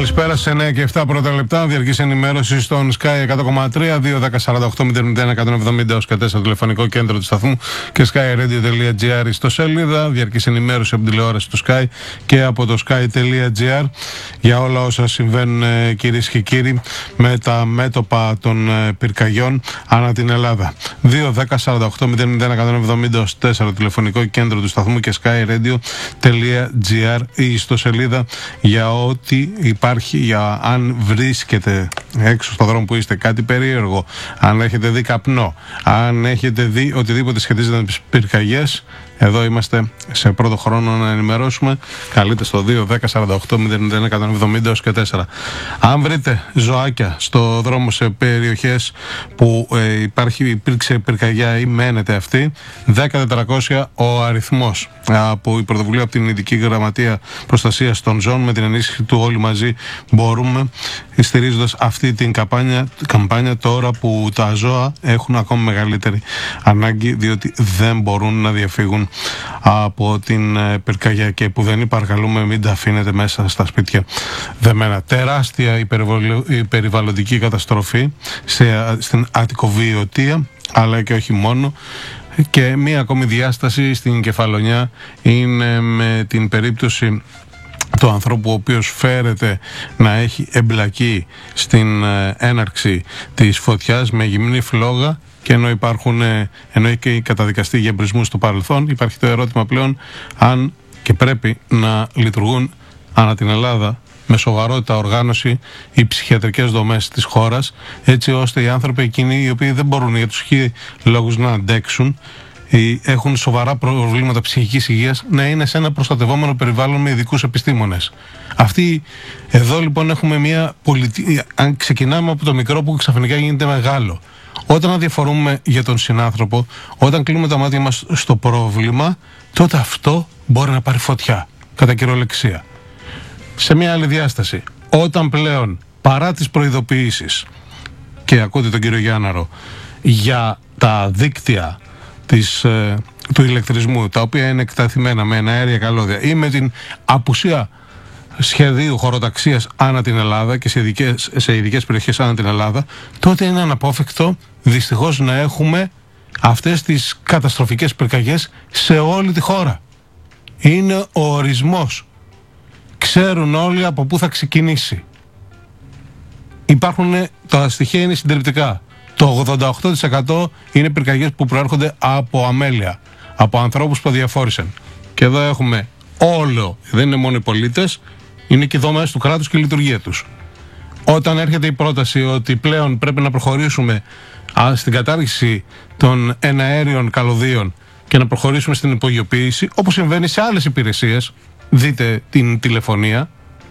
Καλησπέρα σε 9 και 7 πρώτα λεπτά. Διαρκής ενημέρωση στον Sky 100,3, 2-10-48-001-170 ως κατέστα τηλεφωνικό κέντρο του σταθμού και skyradio.gr στο σελίδα. Διαρκής ενημέρωση από την τηλεόραση του Sky και από το sky.gr για όλα όσα συμβαίνουν, κυρίες και κύριοι, με τα μέτωπα των πυρκαγιών ανά την Ελλάδα. 2-10-48-001-170 ως 4 τηλεφωνικό κέντρο του σταθμού και skyradio.gr ή στο σελίδα για ό,τι υπάρχει, για αν βρίσκεται έξω στον δρόμο που είστε κάτι περίεργο, αν έχετε δει καπνό, αν έχετε δει οτιδήποτε σχετίζεται με τις πυρκαγιές. Εδώ είμαστε σε πρώτο χρόνο να ενημερώσουμε. Καλείτε στο 2-10-48-001-170 ως και 4. Αν βρείτε ζωάκια στο δρόμο σε περιοχές που υπήρξε πυρκαγιά ή μένετε αυτή, 10-400 ο αριθμός από η πρωτοβουλία από την Ειδική Γραμματεία Προστασίας των Ζώων. Με την ενίσχυση του όλοι μαζί μπορούμε, στηρίζοντας αυτή την καμπάνια τώρα που τα ζώα έχουν ακόμα μεγαλύτερη ανάγκη, διότι δεν μπορούν να διαφύγουν από την πυρκαγιά και που δεν παρακαλούμε μην τα αφήνετε μέσα στα σπίτια δεμένα. Τεράστια η περιβαλλοντική καταστροφή στην Αττικοβιωτία, αλλά και όχι μόνο. Και μία ακόμη διάσταση στην Κεφαλονιά είναι με την περίπτωση του ανθρώπου ο οποίος φέρεται να έχει εμπλακεί στην έναρξη της φωτιάς με γυμνή φλόγα, και ενώ έχει και καταδικαστεί για εμπρισμούς στο παρελθόν, υπάρχει το ερώτημα πλέον αν και πρέπει να λειτουργούν ανά την Ελλάδα με σοβαρότητα οργάνωση οι ψυχιατρικές δομές της χώρας, έτσι ώστε οι άνθρωποι εκείνοι οι οποίοι δεν μπορούν για τους χι λόγους να αντέξουν ή έχουν σοβαρά προβλήματα ψυχικής υγείας να είναι σε ένα προστατευόμενο περιβάλλον με ειδικούς επιστήμονες. Αυτή εδώ λοιπόν έχουμε μια πολιτική. Αν ξεκινάμε από το μικρό που ξαφνικά γίνεται μεγάλο, όταν αδιαφορούμε για τον συνάνθρωπο, όταν κλείνουμε τα μάτια μας στο πρόβλημα, τότε αυτό μπορεί να πάρει φωτιά, κατά κυριολεξία. Σε μια άλλη διάσταση, όταν πλέον παρά τις προειδοποιήσεις, και ακούτε τον κύριο Γιάνναρο, για τα δίκτυα του ηλεκτρισμού, τα οποία είναι εκτεθειμένα με εναέρια καλώδια ή με την απουσία σχεδίου χωροταξίας ανά την Ελλάδα και σε ειδικές περιοχές ανά την Ελλάδα, τότε είναι αναπόφευκτο δυστυχώς να έχουμε αυτές τις καταστροφικές πυρκαγιές σε όλη τη χώρα. Είναι ο ορισμός. Ξέρουν όλοι από πού θα ξεκινήσει. Τα στοιχεία είναι συντριπτικά. Το 88% είναι πυρκαγιές που προέρχονται από αμέλεια, από ανθρώπους που αδιαφόρησαν. Και εδώ έχουμε δεν είναι μόνο οι πολίτες, είναι και οι δομές του κράτους και η λειτουργία τους. Όταν έρχεται η πρόταση ότι πλέον πρέπει να προχωρήσουμε στην κατάργηση των εναέριων καλωδίων και να προχωρήσουμε στην υπογειοποίηση, όπως συμβαίνει σε άλλες υπηρεσίες, δείτε την τηλεφωνία,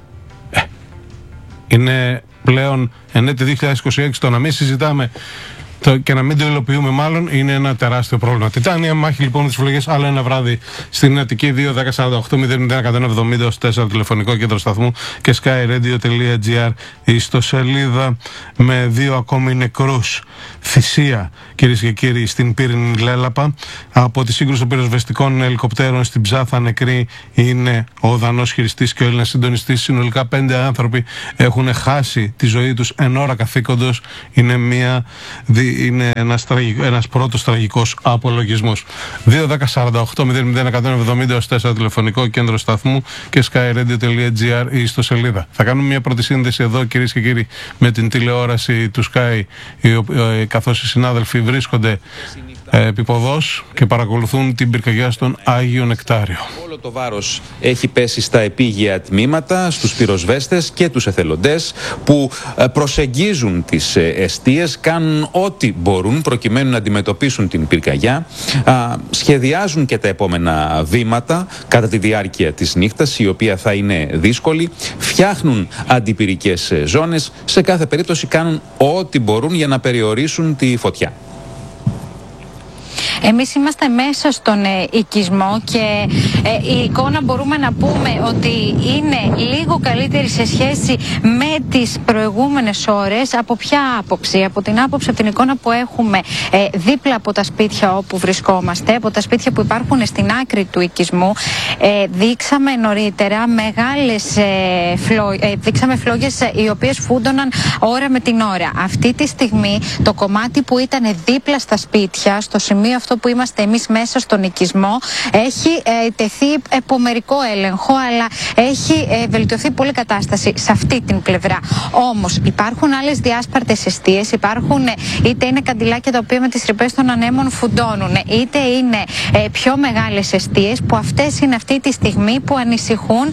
είναι πλέον ενέτη 2026, το να μην συζητάμε και να μην το υλοποιούμε μάλλον είναι ένα τεράστιο πρόβλημα. Τιτάνια μάχη λοιπόν με τις φλόγες, άλλο ένα βράδυ στην Αττική. 2-10-48-001-170 ως 4 τηλεφωνικό κέντρο σταθμού και skyradio.gr στο σελίδα με 2 ακόμη νεκρούς. Θυσία, κυρίες και κύριοι, στην Πύρινη Λέλαπα από τη σύγκρουση των πυροσβεστικών ελικοπτέρων στην Ψάθα. Νεκροί είναι ο Δανός χειριστής και ο Έλληνας συντονιστής. Συνολικά 5 άνθρωποι έχουν χάσει τη ζωή τους εν ώρα καθήκοντος. Είναι ένας πρώτος τραγικός απολογισμός. 2-10-48-001-170 ως 4 τηλεφωνικό κέντρο σταθμού και skyradio.gr ή στο σελίδα. Θα κάνουμε μια πρώτη σύνδεση εδώ, κυρίες και κύριοι, με την τηλεόραση του Sky, καθώς οι συνάδελφοι βρίσκονται επιποδός και παρακολουθούν την πυρκαγιά στον Άγιο Νεκτάριο. Όλο το βάρος έχει πέσει στα επίγεια τμήματα, στους πυροσβέστες και τους εθελοντές που προσεγγίζουν τις εστίες, κάνουν ό,τι μπορούν προκειμένου να αντιμετωπίσουν την πυρκαγιά, σχεδιάζουν και τα επόμενα βήματα κατά τη διάρκεια της νύχτας, η οποία θα είναι δύσκολη, φτιάχνουν αντιπυρικές ζώνες, σε κάθε περίπτωση κάνουν ό,τι μπορούν για να περιορίσουν τη φωτιά. Εμείς είμαστε μέσα στον οικισμό και η εικόνα μπορούμε να πούμε ότι είναι λίγο καλύτερη σε σχέση με τις προηγούμενες ώρες. Από ποια άποψη? Από την άποψη, από την εικόνα που έχουμε δίπλα από τα σπίτια όπου βρισκόμαστε, από τα σπίτια που υπάρχουν στην άκρη του οικισμού. Δείξαμε νωρίτερα δείξαμε φλόγες οι οποίες φούντωναν ώρα με την ώρα. Αυτή τη στιγμή το κομμάτι που ήταν δίπλα στα σπίτια, στο σημείο αυτό που είμαστε εμείς μέσα στον οικισμό, έχει τεθεί υπομερικό έλεγχο, αλλά έχει βελτιωθεί πολύ κατάσταση σε αυτή την πλευρά. Όμως υπάρχουν άλλες διάσπαρτες εστίες, υπάρχουν είτε είναι καντιλάκια τα οποία με τις ρηπές των ανέμων φουντώνουν, είτε είναι πιο μεγάλες εστίες που αυτές είναι αυτή τη στιγμή που ανησυχούν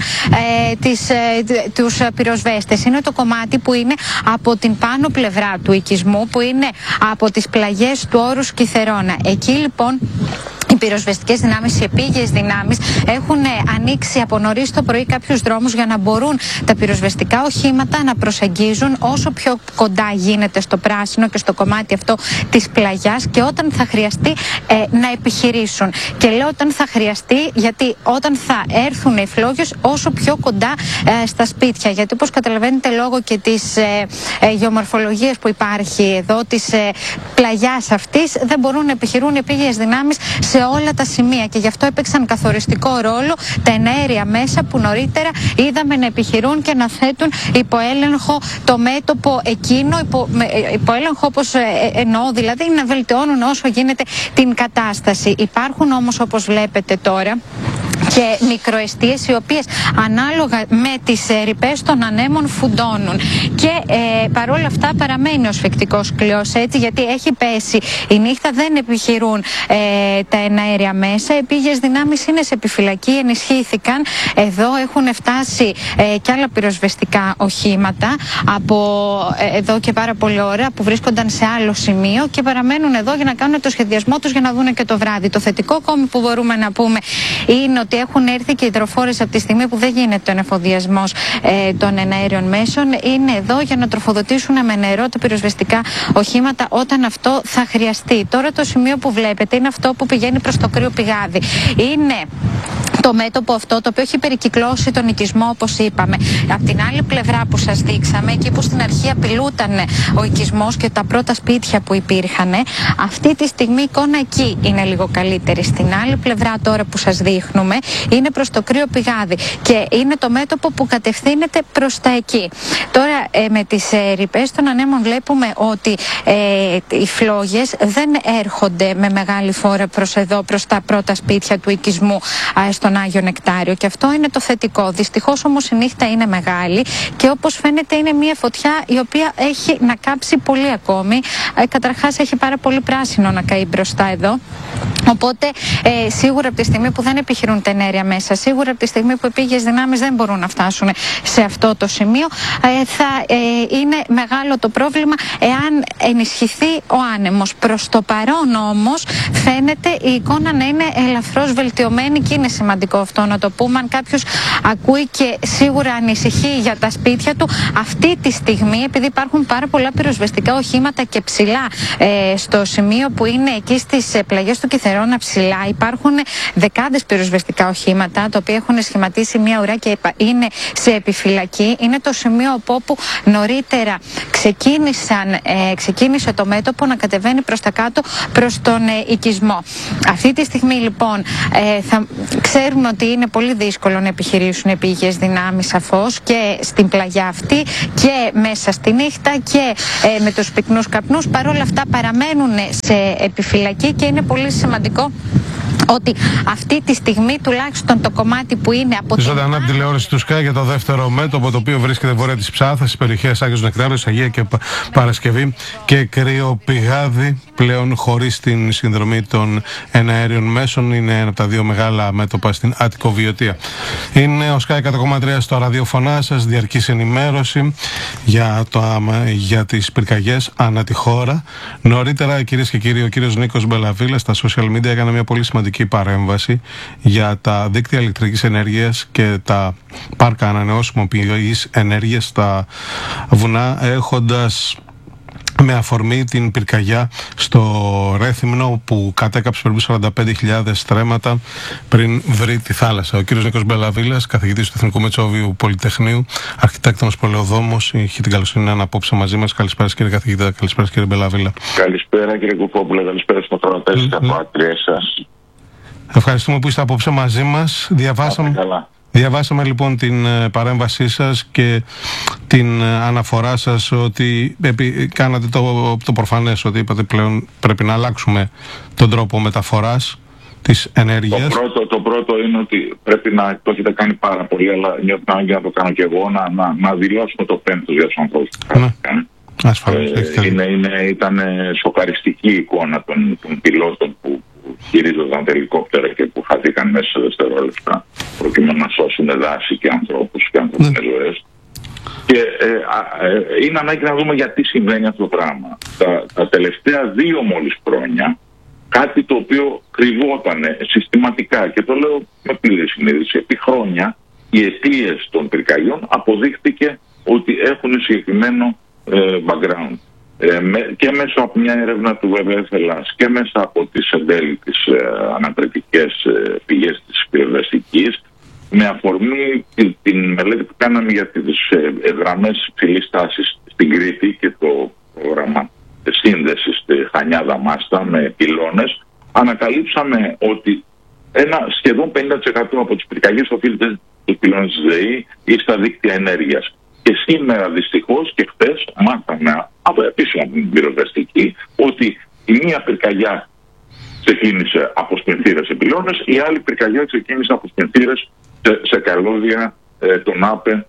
τους πυροσβέστες. Είναι το κομμάτι που είναι από την πάνω πλευρά του οικισμού, που είναι από τις πλαγιές του Όρους Κιθερώνα. Εκεί λοιπόν οι πυροσβεστικές δυνάμεις, οι επίγειες δυνάμεις έχουν ανοίξει από νωρίς το πρωί κάποιους δρόμους για να μπορούν τα πυροσβεστικά οχήματα να προσεγγίζουν όσο πιο κοντά γίνεται στο πράσινο και στο κομμάτι αυτό της πλαγιάς, και όταν θα χρειαστεί να επιχειρήσουν. Και λέω όταν θα χρειαστεί, γιατί όταν θα έρθουν οι φλόγες όσο πιο κοντά στα σπίτια. Γιατί όπως καταλαβαίνετε, λόγω και της γεωμορφολογίας που υπάρχει εδώ, της πλαγιάς αυτής, δεν μπορούν να επιχειρούν οι επίγειες δυνάμεις σε όλα τα σημεία, και γι' αυτό έπαιξαν καθοριστικό ρόλο τα εναέρια μέσα που νωρίτερα είδαμε να επιχειρούν και να θέτουν υπό έλεγχο το μέτωπο εκείνο, υπό έλεγχο όπως εννοώ, δηλαδή να βελτιώνουν όσο γίνεται την κατάσταση. Υπάρχουν όμως, όπως βλέπετε τώρα, και μικροεστίες οι οποίες ανάλογα με τις ρηπές των ανέμων φουντώνουν, και παρόλα αυτά παραμένει ο σφιχτικός κλειός, έτσι, γιατί έχει πέσει η νύχτα, δεν επιχειρούν τα εναέρια μέσα. Επίγειες δυνάμεις είναι σε επιφυλακή, ενισχύθηκαν. Εδώ έχουν φτάσει και άλλα πυροσβεστικά οχήματα από εδώ και πάρα πολλή ώρα, που βρίσκονταν σε άλλο σημείο και παραμένουν εδώ για να κάνουν το σχεδιασμό τους για να δουν και το βράδυ. Το θετικό ακόμη που μπορούμε να πούμε είναι ότι έχουν έρθει και υδροφόρες από τη στιγμή που δεν γίνεται ο εφοδιασμός των εναέριων μέσων. Είναι εδώ για να τροφοδοτήσουν με νερό τα πυροσβεστικά οχήματα όταν αυτό θα χρειαστεί. Τώρα το σημείο που βλέπετε είναι αυτό που πηγαίνει προς το Κρύο Πηγάδι. Είναι το μέτωπο αυτό το οποίο έχει περικυκλώσει τον οικισμό, όπως είπαμε. Απ' την άλλη πλευρά που σας δείξαμε, εκεί που στην αρχή απειλούταν ο οικισμός και τα πρώτα σπίτια που υπήρχαν, αυτή τη στιγμή η εικόνα εκεί είναι λίγο καλύτερη. Στην άλλη πλευρά τώρα που σας δείχνουμε είναι προς το Κρύο Πηγάδι και είναι το μέτωπο που κατευθύνεται προς τα εκεί. Τώρα με τις ρηπές των ανέμων βλέπουμε ότι οι φλόγες δεν έρχονται με μεγάλη φόρα προς εδώ, προς τα πρώτα σπίτια του οικισμού στον Άγιο Νεκτάριο, και αυτό είναι το θετικό. Δυστυχώς όμως η νύχτα είναι μεγάλη και όπως φαίνεται είναι μια φωτιά η οποία έχει να κάψει πολύ ακόμη. Καταρχάς έχει πάρα πολύ πράσινο να καεί μπροστά εδώ. Οπότε σίγουρα από τη στιγμή που δεν επιχειρούν τα εναέρια μέσα, σίγουρα από τη στιγμή που οι επίγειες δυνάμεις δεν μπορούν να φτάσουν σε αυτό το σημείο, θα είναι μεγάλο το πρόβλημα εάν ενισχυθεί ο άνεμος. Προς το παρόν όμως φαίνεται η εικόνα να είναι ελαφρώς βελτιωμένη, και είναι σημαντικό αυτό να το πούμε. Αν κάποιος ακούει και σίγουρα ανησυχεί για τα σπίτια του, αυτή τη στιγμή, επειδή υπάρχουν πάρα πολλά πυροσβεστικά οχήματα και ψηλά στο σημείο που είναι εκεί στις πλαγιές του Κιθερώνα ψηλά, υπάρχουν δεκάδες πυροσβεστικά οχήματα τα οποία έχουν σχηματίσει μια ουρά και είναι σε επιφυλακή. Είναι το σημείο από όπου νωρίτερα ξεκίνησε το μέτωπο να κατεβαίνει προς τα κάτω, προς τον οικισμό. Αυτή τη στιγμή λοιπόν θα ξέρουμε ότι είναι πολύ δύσκολο να επιχειρήσουν επίγειες δυνάμεις σαφώς και στην πλαγιά αυτή και μέσα στη νύχτα και με τους πυκνούς καπνούς. Παρ' όλα αυτά παραμένουν σε επιφυλακή και είναι πολύ σημαντικό ότι αυτή τη στιγμή τουλάχιστον το κομμάτι που είναι από την... Ζωντανά από τη τηλεόραση του ΣΚΑΙ για το δεύτερο μέτωπο, το οποίο βρίσκεται βόρεια της Ψάθας, στις περιοχές Άγιος Νεκτάριος, Αγία και Παρασκευή και Κρύο Πηγάδι, πλέον χωρίς την συνδρομή των εναέριων μέσων. Είναι ένα από τα δύο μεγάλα μέτωπα στην Άττικο Βιωτία. Είναι ο ΣΚΑΙ 100,3 στο ραδιοφωνά σας, διαρκής ενημέρωση για τις πυρκαγιές ανά τη χώρα. Νωρίτερα, κυρίες και κύριοι, ο κύριος Νίκος Μπελαβίλας στα social media έκανε μια πολύ σημαντική παρέμβαση για τα δίκτυα ηλεκτρικής ενέργειας και τα πάρκα ανανεώσιμων πηγής ενέργειας στα βουνά, έχοντας με αφορμή την πυρκαγιά στο Ρέθυμνο που κατέκαψε περίπου 45.000 στρέμματα πριν βρει τη θάλασσα. Ο κύριος Νίκος Μπελαβίλας, καθηγητής του Εθνικού Μετσόβιου Πολυτεχνείου, αρχιτέκτονος πολεοδόμος, είχε την καλοσύνη να είναι απόψε μαζί μας. Καλησπέρα κύριε καθηγητά, καλησπέρα κύριε Μπελαβίλα. Καλησπέρα κύριε Κουφόπουλε, καλησπέρα στους ακροατές και ακροατριές σας. Ευχαριστούμε που είστε απόψε μαζί μας. Διαβάσαμε λοιπόν την παρέμβασή σας και την αναφορά σας ότι κάνατε το προφανές, ότι είπατε πλέον πρέπει να αλλάξουμε τον τρόπο μεταφοράς της ενέργειας. Το πρώτο είναι ότι πρέπει να το έχετε κάνει πάρα πολύ, αλλά νιώθω ανάγκη να το κάνω και εγώ, να δηλώσουμε το πένθος για τους ανθρώπους που χάθηκαν. Ασφαλώς. Ήταν σοκαριστική η εικόνα των πιλότων που χειρίζονταν τα ελικόπτερα και που χαθήκαν μέσα σε δευτερόλεπτα προκειμένου να σώσουν δάση και ανθρώπους και ανθρώπινες ζωές. Και είναι ανάγκη να δούμε γιατί συμβαίνει αυτό το πράγμα. Τα τελευταία 2 μόλις χρόνια, κάτι το οποίο κρυβόταν συστηματικά, και το λέω με πλήρη συνείδηση, επί χρόνια οι αιτίες των πυρκαγιών αποδείχτηκε ότι έχουν συγκεκριμένο background. Και μέσα από μια έρευνα του ΒΒΕ Ελλάς και μέσα από τις εν τέλει τις ανακριτικές πηγές της πυροσβεστικής, με αφορμή την μελέτη που κάναμε για τις γραμμές υψηλής τάσης στην Κρήτη και το πρόγραμμα σύνδεσης στη Χανιάδα Μάστα με πυλώνες, ανακαλύψαμε ότι σχεδόν 50% από τις πυρκαγιές οφείλεται στους πυλώνες της ΔΕΗ ή στα δίκτυα ενέργειας. Και σήμερα δυστυχώς και χθες μάθαμε από επίσημα την πυροσβεστική ότι η μία πυρκαγιά ξεκίνησε από σπινθήρες σε πυλώνες, η άλλη πυρκαγιά ξεκίνησε από σπινθήρες σε καλώδια των ΑΠΕ,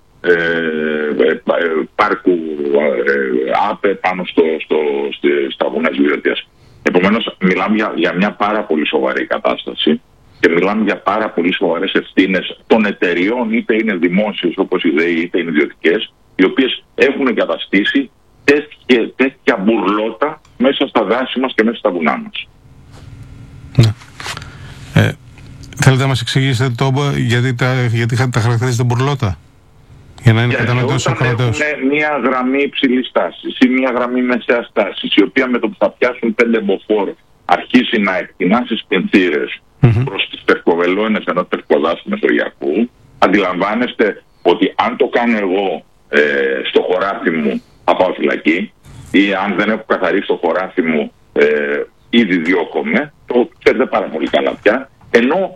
πάρκου ΑΠΕ πάνω στα βουνά της Βιωτίας. Επομένως μιλάμε για μια πάρα πολύ σοβαρή κατάσταση και μιλάμε για πάρα πολύ σοβαρές ευθύνες των εταιριών, είτε είναι δημόσιες όπως η ΔΕΗ είτε είναι ιδιωτικές, οι οποίες έχουν εγκαταστήσει τέτοια μπουρλότα μέσα στα δάση μας και μέσα στα βουνά μας. Ναι. Θέλετε να μας εξηγήσετε γιατί τα χαρακτηρίζετε μπουρλότα, για να είναι κατανοητό στους ακροατές? Έχουμε μια γραμμή υψηλής τάσης ή μια γραμμή μεσαίας τάσης, η οποία με το που θα πιάσουν 5 μποφόρ αρχίσει να εκτινάσει σπινθήρες προς τις τερκοβελώνες ενός τερκοδάσου μεσογειακού. Αντιλαμβάνεστε ότι αν το κάνω εγώ στο χωράφι μου θα πάω φυλακή, ή αν δεν έχω καθαρίσει το χωράφι μου ήδη διώκομαι. Το ξέρετε πάρα πολύ καλά πια. Ενώ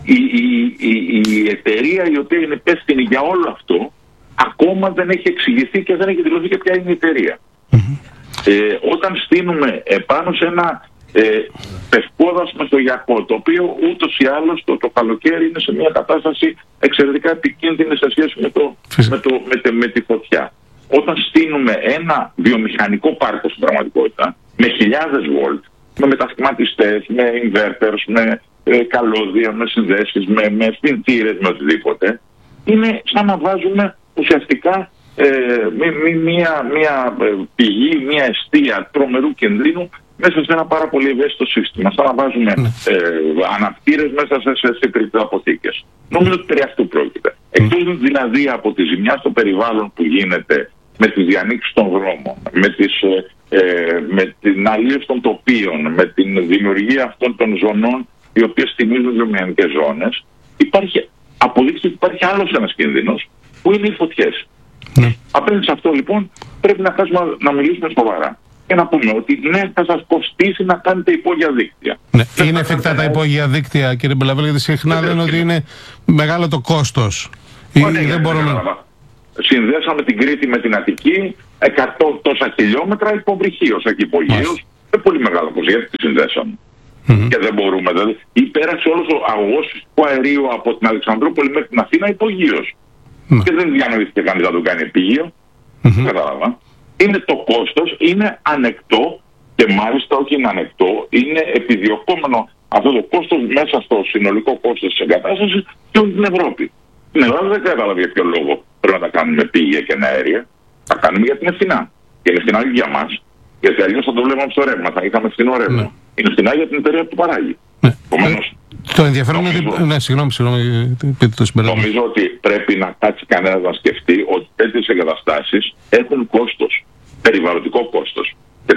η εταιρεία η οποία είναι υπεύθυνη για όλο αυτό ακόμα δεν έχει εξηγηθεί και δεν έχει δηλωθεί και ποια είναι η εταιρεία. Όταν στείνουμε επάνω σε ένα πευκόδας μεσογειακό, το οποίο ούτως ή άλλως το καλοκαίρι είναι σε μια κατάσταση εξαιρετικά επικίνδυνη σε σχέση με τη φωτιά. Όταν στείνουμε ένα βιομηχανικό πάρκο στην πραγματικότητα με χιλιάδες βολτ, με μετασχηματιστές, με inverters, με καλώδια, με συνδέσεις, με σπινθήρες, με οτιδήποτε, είναι σαν να βάζουμε ουσιαστικά μια πηγή, μια εστία τρομερού κινδύνου μέσα σε ένα πάρα πολύ ευαίσθητο σύστημα. Σαν να βάζουμε αναπτήρες μέσα σε κρυπτοαποθήκες. Νομίζω ότι περί αυτού πρόκειται. Εκτός δηλαδή από τη ζημιά στο περιβάλλον που γίνεται με τις διανοίξεις των δρόμων, με την αλλίωση των τοπίων, με την δημιουργία αυτών των ζωνών οι οποίες θυμίζουν βιομηχανικές ζώνες, αποδείξτε ότι υπάρχει άλλος ένας κίνδυνος που είναι οι φωτιές. Απέναντι σε αυτό λοιπόν πρέπει να μιλήσουμε σοβαρά και να πούμε ότι ναι, θα σας κοστίσει να κάνετε υπόγεια δίκτυα. Ναι, είναι εφικτά τα υπόγεια δίκτυα, κύριε Μπελαβίλα, γιατί συχνά λένε ότι είναι μεγάλο το κόστος. Δεν μπορούμε... Συνδέσαμε την Κρήτη με την Αττική 100 τόσα χιλιόμετρα υποβρυχίως εκεί υπογείως. Είναι πολύ μεγάλο κόστος, γιατί τη συνδέσαμε. Και δεν μπορούμε. Δηλαδή, υπέραξε όλος ο αγωγός φυσικού αερίου από την Αλεξανδρούπολη μέχρι την Αθήνα υπογείως. Και δεν διανοήθηκε κανείς να το κάνει επίγειο. Κατάλαβα. Είναι το κόστος, είναι ανεκτό και μάλιστα όχι είναι ανεκτό, είναι επιδιωκόμενο αυτό το κόστος μέσα στο συνολικό κόστος της εγκατάστασης και όλη την Ευρώπη. Στην Ελλάδα δεν κατάλαβε για ποιο λόγο πρέπει να τα κάνουμε επίγεια και αέρια. Τα κάνουμε για την ευθυνά. Και είναι ευθυνά για μας. Γιατί αλλιώς θα το βλέπαμε στο ρεύμα, θα είχαμε φθηνό ρεύμα. Είναι ευθυνά για την εταιρεία που παράγει. Το ενδιαφέρον είναι. Ναι, συγγνώμη, πείτε το συμπέρασμα. Νομίζω ότι πρέπει να κάτσει κανένας να σκεφτεί ότι τέτοιες εγκαταστάσεις έχουν κόστος, περιβαλλοντικό κόστος. Και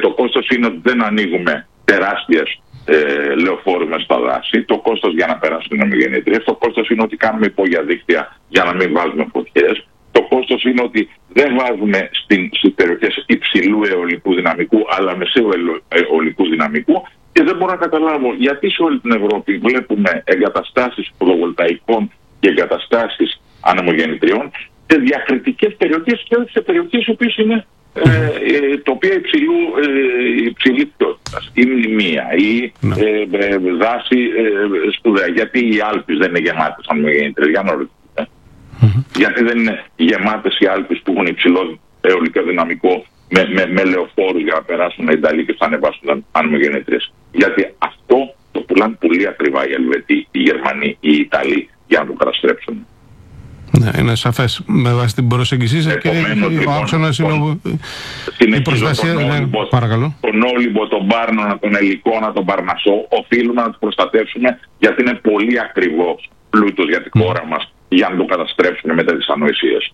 είναι ότι δεν ανοίγουμε τεράστιες λεωφόρους μες στα δάση. Το κόστος για να περάσουν οι ανεμογεννήτριες. Το κόστος είναι ότι κάνουμε υπόγεια δίκτυα για να μην βάζουμε φωτιές. Το κόστος είναι ότι δεν βάζουμε στις περιοχές υψηλού αιωλικού δυναμικού, αλλά μεσαίου αιωλικού δυναμικού. Και δεν μπορώ να καταλάβω γιατί σε όλη την Ευρώπη βλέπουμε εγκαταστάσεις φωτοβολταϊκών και εγκαταστάσεις ανεμογεννητριών σε διακριτικές περιοχές και όχι σε περιοχές οι οποίες είναι τοπία υψηλής ποιότητας, ή μνημεία, ή δάση σπουδαία. Γιατί οι Άλπεις δεν είναι γεμάτες ανεμογεννητριές, για να ρωτήσετε. Γιατί δεν είναι γεμάτες οι Άλπεις που έχουν υψηλό αιωλικό δυναμικό με λεωφόρους για να περάσουν οι Ιταλοί και θα ανεβάσουν ανεμογεννήτριες? Γιατί αυτό το πουλάνε πολύ ακριβά οι Ελβετοί, οι Γερμανοί, οι Ιταλοί για να το καταστρέψουν. Ναι, είναι σαφές. Με βάση την προσέγγιση σας και ο άξονας είναι η προστασία. Παρακαλώ. Τον Όλυμπο, τον Πάρνονα, τον Ελικόνα, τον Παρνασσό, οφείλουμε να τους προστατεύσουμε γιατί είναι πολύ ακριβός πλούτος για τη χώρα μας για να το καταστρέψουμε με τέτοιες ανοησίες.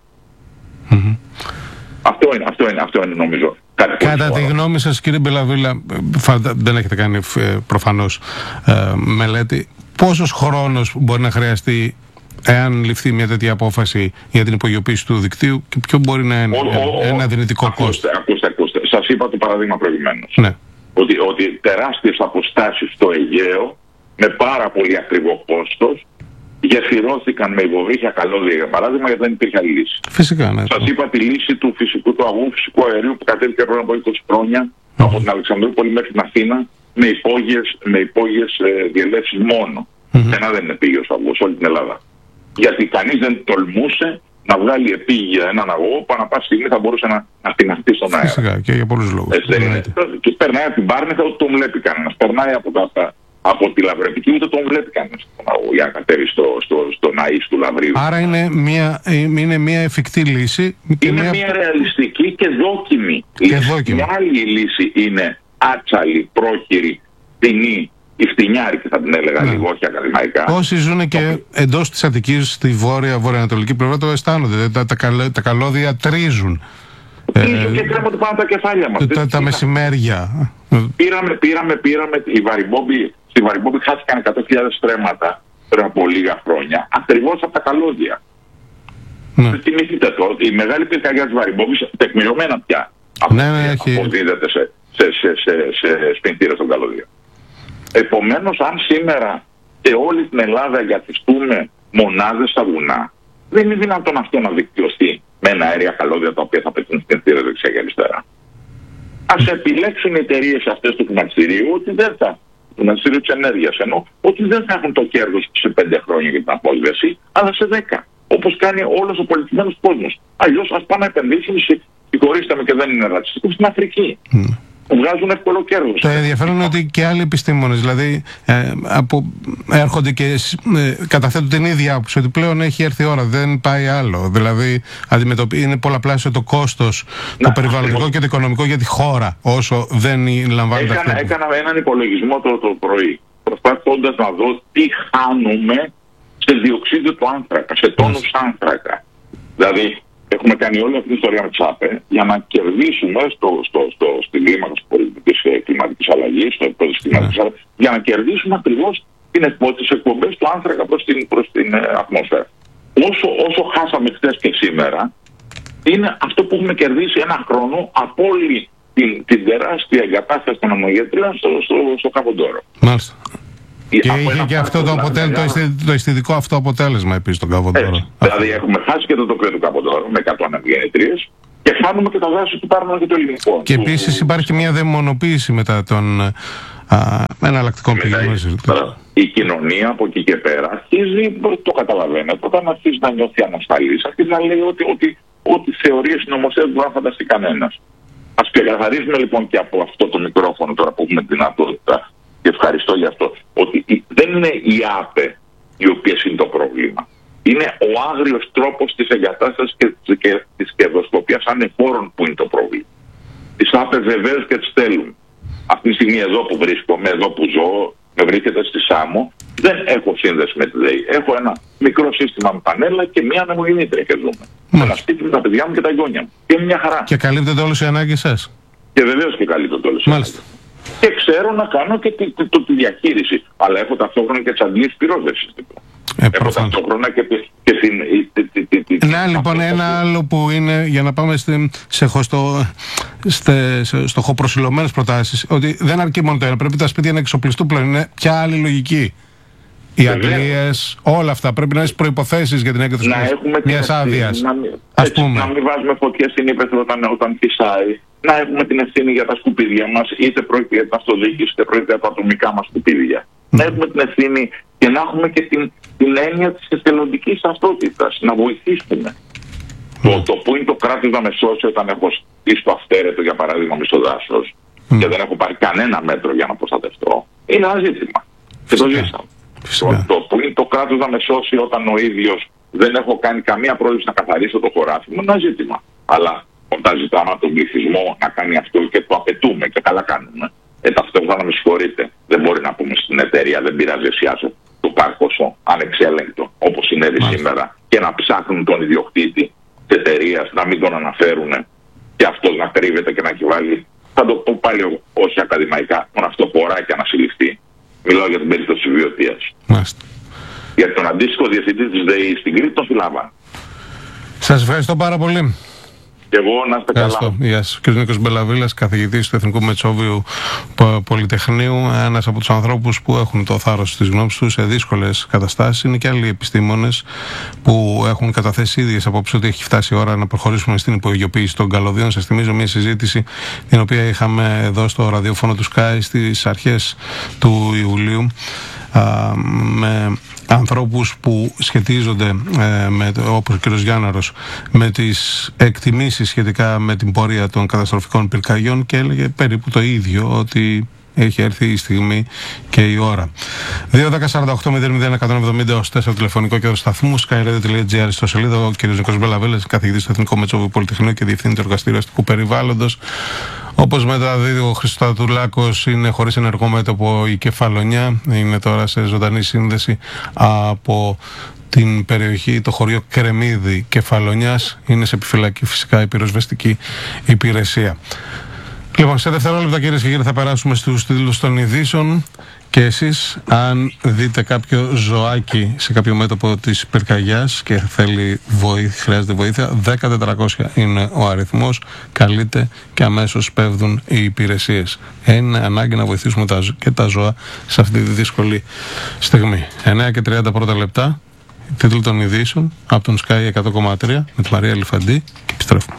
Αυτό είναι νομίζω. Κατά τη γνώμη σας, κύριε Μπελαβίλα, δεν έχετε κάνει προφανώς μελέτη, πόσος χρόνος μπορεί να χρειαστεί εάν ληφθεί μια τέτοια απόφαση για την υπογειοποίηση του δικτύου και ποιο μπορεί να είναι ένα δυνητικό κόστος? Ακούστε. Σας είπα το παράδειγμα προηγουμένως. Ναι. Ότι τεράστιες αποστάσεις στο Αιγαίο με πάρα πολύ ακριβό κόστος γεφυρώθηκαν με υποβρύχια καλώδια, για παράδειγμα, γιατί δεν υπήρχε άλλη λύση. Φυσικά, ναι. Σας είπα τη λύση του αγού φυσικού αερίου που κατέβηκε πριν από 20 χρόνια από την Αλεξανδρούπολη μέχρι την Αθήνα με υπόγειες διελεύσεις μόνο. Ένα δεν είναι επίγειος αγωγός όλη την Ελλάδα. Γιατί κανείς δεν τολμούσε να βγάλει επίγεια έναν αγωγό που ανά πάση στιγμή θα μπορούσε να τειναχτεί στον αέρα. Φυσικά, και για πολλούς λόγους. Και περνάει από την Πάρνηθα, ούτε τον βλέπει κανένας. Περνάει από τη Λαβρευτική, ούτε τον βλέπει κανένας για να κατέβει στο ναΐς του Λαβρίου. Άρα είναι μια εφικτή λύση. Είναι μια ρεαλιστική και δόκιμη λύση. Η άλλη λύση είναι άτσαλη, πρόχειρη, φτηνή, η φτηνιάρικη θα την έλεγα λίγο, όχι ακαδημαϊκά. Όσοι ζουν και εντός της Αττικής, στη βορειοανατολική πλευρά, το αισθάνονται. Τα καλώδια τρίζουν. Τρίζουν και κρέμονται πάνω τα κεφάλια μας. Τα μεσημέρια. Πήραμε στη Βαριμπόμπη χάθηκαν 100.000 στρέμματα πριν από λίγα χρόνια, ακριβώς από τα καλώδια. Θυμηθείτε το, η μεγάλη πυρκαγιά της Βαριμπόμπης τεκμηριωμένα πια αποδίδεται σε σπινθήρες των καλώδιων. Επομένως, αν σήμερα σε όλη την Ελλάδα εγκαθιστούμε μονάδες στα βουνά, δεν είναι δυνατόν αυτό να δικτυωθεί με ένα αέρια καλώδια τα οποία θα πετύχουν σπινθήρες δεξιά και αριστερά. Ας επιλέξουν οι εταιρείες αυτές του χρηματιστηρίου ότι δεν θα, του χρηματιστηρίου της ενέργειας εννοώ, ότι δεν θα έχουν το κέρδος σε 5 χρόνια για την απόσβεση, αλλά σε 10. Όπως κάνει όλος ο πολιτισμένος κόσμος. Αλλιώς ας πάνε να επενδύσουν, συγχωρήστε με και δεν είναι ρατσιστικό, στην Αφρική. Βγάζουν εύκολο κέρδος. Το ενδιαφέρον είναι ότι και άλλοι επιστήμονες δηλαδή έρχονται και καταθέτουν την ίδια άποψη ότι πλέον έχει έρθει η ώρα, δεν πάει άλλο. Δηλαδή είναι πολλαπλάσιο το κόστος, το περιβαλλοντικό και το οικονομικό για τη χώρα όσο δεν λαμβάνει τα χρήματα. Έκανα έναν υπολογισμό το πρωί, προσπαθώντας να δω τι χάνουμε σε διοξείδιο του άνθρακα, σε τόνους άνθρακα. Δηλαδή έχουμε κάνει όλη αυτή την ιστορία με ΤΣΑΠΕ για να κερδίσουμε στην κλίμακα της κλιματικής αλλαγής, στο επίπεδο της κλιματικής αλλαγής, για να κερδίσουμε ακριβώς τις εκπομπές του άνθρακα προς την ατμόσφαιρα. Όσο χάσαμε χθες και σήμερα, είναι αυτό που έχουμε κερδίσει ένα χρόνο από όλη την τεράστια εγκατάσταση των ανεμογεννητριών στο Καβοντόρο. Μάλιστα. Και είχε και αυτό το αισθητικό αυτό αποτέλεσμα επίσης τον Καβοντόρο. Δηλαδή έχουμε χάσει και το τοπίο του Καβοντόρο με 100 ανεμογεννητρίες και χάνουμε και τα δάση του Πάρνονα και το ελληνικό. Και επίσης υπάρχει μια δαιμονοποίηση μετά των εναλλακτικών πηγών. Η κοινωνία από εκεί και πέρα αρχίζει, το καταλαβαίνετε, όταν αρχίζει να νιώθει ανασφαλής, αρχίζει να λέει ότι θεωρίες συνωμοσίες δεν μπορεί να φανταστεί κανένας. Ας ξεκαθαρίσουμε λοιπόν και από αυτό το μικρόφωνο τώρα που έχουμε δυνατότητα, και ευχαριστώ για αυτό, ότι δεν είναι οι ΑΠΕ οι οποίες είναι το πρόβλημα. Είναι ο άγριος τρόπος της εγκατάστασης και της κερδοσκοπίας ανεφόρων που είναι το πρόβλημα. Τις ΑΠΕ βεβαίως και τις θέλουν. Αυτή τη στιγμή εδώ που βρίσκομαι, εδώ που ζω, με βρίσκεται στη Σάμο, δεν έχω σύνδεση με τη ΔΕΗ. Έχω ένα μικρό σύστημα με πανέλα και μία ανεμογεννήτρια και ζούμε. Ένα σπίτι με τα παιδιά μου και τα εγγόνια μου. Και είναι μια χαρά. Και καλύπτεται όλες οι ανάγκες σας? Και βεβαίως και καλύπτω το όλο. Μάλιστα. Και ξέρω να κάνω και τη διαχείριση. Αλλά έχω ταυτόχρονα και τις αντλήσεις πυρόσβεσης. Έχω ταυτόχρονα και την... Ναι, λοιπόν, ένα άλλο που είναι, για να πάμε στο προσιλωμένες προτάσεις, ότι δεν αρκεί μόνο το ένα, πρέπει τα σπίτια να εξοπλιστούν πλέον. Είναι ποια άλλη λογική? Οι αγγλίες, όλα αυτά. Πρέπει να έχεις προϋποθέσεις για την έκδοση μιας άδειας. Ας πούμε. Να μην βάζουμε φωτιές στην ύπαιθρο όταν φυσάει. Να έχουμε την ευθύνη για τα σκουπίδια μας, είτε πρόκειται για την αυτοδιοίκηση, είτε πρόκειται για τα ατομικά μας σκουπίδια. Να έχουμε την ευθύνη και να έχουμε και την έννοια της εθελοντικής αυτότητας. Να βοηθήσουμε. Το που είναι το κράτος να με σώσει όταν έχω στήσει το αυθαίρετο, για παράδειγμα, στο δάσος και δεν έχω πάρει κανένα μέτρο για να προστατευτώ, είναι ένα ζήτημα. Και το ζήσαμε. Το που είναι το κράτος να με σώσει όταν ο ίδιος δεν έχω κάνει καμία πρόληψη να καθαρίσω το χωράφι μου, είναι ένα ζήτημα. Αλλά όταν ζητάμε από τον πληθυσμό να κάνει αυτό και το απαιτούμε και καλά κάνουμε, ταυτόχρονα με συγχωρείτε, δεν μπορεί να πούμε στην εταιρεία δεν πειράζει, εσιάζω το πάρκο σου ανεξέλεγκτο όπως συνέβη σήμερα και να ψάχνουν τον ιδιοκτήτη της εταιρείας, να μην τον αναφέρουν και αυτός να κρύβεται και να έχει βάλει, θα το πω πάλι όχι ακαδημαϊκά, τον αυτοφοράκια να συλληφθεί. Μιλάω για την περίπτωση της Βιωτίας. Για τον αντίστοιχο διευθυντή της ΔΕΗ στην Κρήτη τον συλλάβαν. Σας ευχαριστώ πάρα πολύ. Και εγώ να είστε καλά. Γεια σας. Κ. Νίκος Μπελαβίλας, καθηγητής του Εθνικού Μετσόβιου Πολυτεχνείου, ένας από τους ανθρώπους που έχουν το θάρρος της γνώμης τους σε δύσκολες καταστάσεις. Είναι και άλλοι επιστήμονες που έχουν καταθέσει ίδιες απόψεις ότι έχει φτάσει η ώρα να προχωρήσουμε στην υπογειοποίηση των καλωδίων. Σας θυμίζω μια συζήτηση την οποία είχαμε εδώ στο ραδιόφωνο του Sky στις αρχές του Ιουλίου με ανθρώπους που σχετίζονται όπως ο κ. Γιάνναρος με τις εκτιμήσεις σχετικά με την πορεία των καταστροφικών πυρκαγιών και έλεγε περίπου το ίδιο, ότι έχει έρθει η στιγμή και η ώρα. 2-10-48-00-170 ως 4 τηλεφωνικό κέντρο σταθμού, skyradio.gr στο σελίδα. Ο κ. Νίκος Μπελαβίλας, καθηγητής του Εθνικού Μετσόβιου Πολυτεχνείου και διευθύντη του Εργαστηρίου Αστικού Περιβάλλοντος. Όπως μεταδίδει ο Χριστοδουλάκος, είναι χωρίς ενεργό μέτωπο η Κεφαλονιά. Είναι τώρα σε ζωντανή σύνδεση από την περιοχή, το χωριό Κρεμμύδη Κεφαλονιάς. Είναι σε επιφυλακή φυσικά η πυροσβεστική υπηρεσία. Λοιπόν, σε δευτερόλεπτα, κυρίες και κύριοι, θα περάσουμε στους τίτλους των ειδήσεων. Και εσείς, αν δείτε κάποιο ζωάκι σε κάποιο μέτωπο της πυρκαγιάς και χρειάζεται βοήθεια, 10-400 είναι ο αριθμός. Καλείτε και αμέσως πέφτουν οι υπηρεσίες. Είναι ανάγκη να βοηθήσουμε και τα ζώα σε αυτή τη δύσκολη στιγμή. 9:30 πρώτα λεπτά, τίτλοι των ειδήσεων από τον Sky 100,3 με τη Μαρία Λιφαντή. Επιστρέφουμε.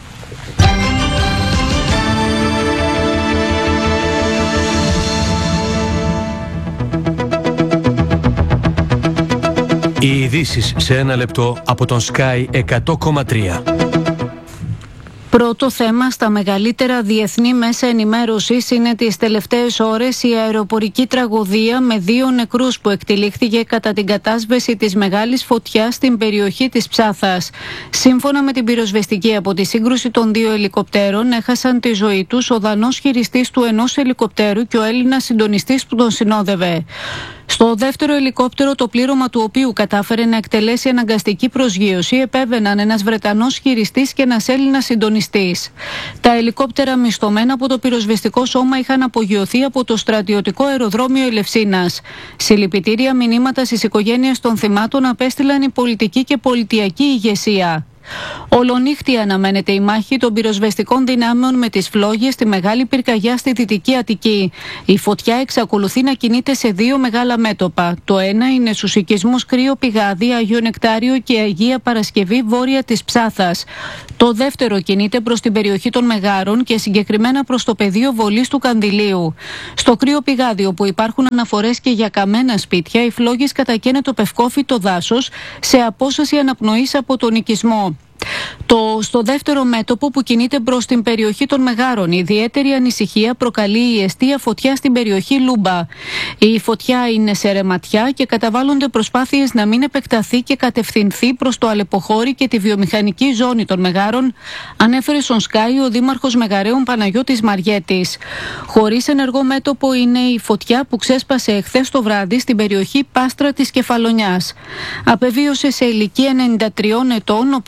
Οι ειδήσεις σε ένα λεπτό από τον Sky 100,3. Πρώτο θέμα στα μεγαλύτερα διεθνή μέσα ενημέρωσης είναι τις τελευταίες ώρες η αεροπορική τραγωδία με 2 νεκρούς που εκτυλίχθηκε κατά την κατάσβεση της μεγάλης φωτιάς στην περιοχή της Ψάθας. Σύμφωνα με την πυροσβεστική, από τη σύγκρουση των 2 ελικοπτέρων έχασαν τη ζωή τους ο Δανός χειριστής του ενός ελικοπτέρου και ο Έλληνας συντονιστής που τον συνόδευε. Στο δεύτερο ελικόπτερο, το πλήρωμα του οποίου κατάφερε να εκτελέσει αναγκαστική προσγείωση, επέβαιναν ένας Βρετανός χειριστής και ένας Έλληνας συντονιστής. Τα ελικόπτερα μισθωμένα από το πυροσβεστικό σώμα είχαν απογειωθεί από το στρατιωτικό αεροδρόμιο Ελευσίνας. Συλληπιτήρια μηνύματα στις οικογένειες των θυμάτων απέστειλαν η πολιτική και πολιτιακή ηγεσία. Ολονύχτη αναμένεται η μάχη των πυροσβεστικών δυνάμεων με τις φλόγες στη μεγάλη πυρκαγιά στη Δυτική Αττική. Η φωτιά εξακολουθεί να κινείται σε 2 μεγάλα μέτωπα. Το ένα είναι στους οικισμούς Κρύο Πηγάδι, Αγίο Νεκτάριο και Αγία Παρασκευή βόρεια της Ψάθας. Το δεύτερο κινείται προς την περιοχή των Μεγάρων και συγκεκριμένα προς το πεδίο βολής του Κανδυλίου. Στο Κρύο Πηγάδι, όπου υπάρχουν αναφορές και για καμένα σπίτια, οι φλόγες κατακαίνε το πευκόφυτο δάσος σε απόσταση αναπνοής από τον οικισμό. Στο δεύτερο μέτωπο που κινείται προς την περιοχή των Μεγάρων, ιδιαίτερη ανησυχία προκαλεί η εστία φωτιά στην περιοχή Λούμπα. Η φωτιά είναι σε ρεματιά και καταβάλλονται προσπάθειες να μην επεκταθεί και κατευθυνθεί προς το Αλεποχώρι και τη βιομηχανική ζώνη των Μεγάρων, ανέφερε στον Sky ο Δήμαρχος Μεγαρέων Παναγιώτης Μαριέτης. Χωρίς ενεργό μέτωπο είναι η φωτιά που ξέσπασε εχθές το βράδυ στην περιοχή Πάστρα της Κεφαλονιάς. Απεβίωσε σε ηλικία 93 ετών ο πρώην Υπουργός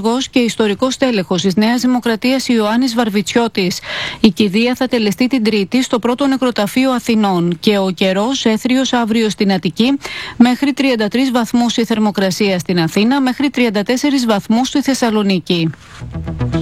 υπουργός και ιστορικός τέλεχος της Νέας Δημοκρατίας Ιωάννης Βαρβιτσιώτης. Η κηδεία θα τελεστεί την Τρίτη στο πρώτο νεκροταφείο Αθηνών και ο καιρός έθριος αύριο στην Αττική, μέχρι 33 βαθμούς η θερμοκρασία στην Αθήνα, μέχρι 34 βαθμούς στη Θεσσαλονίκη.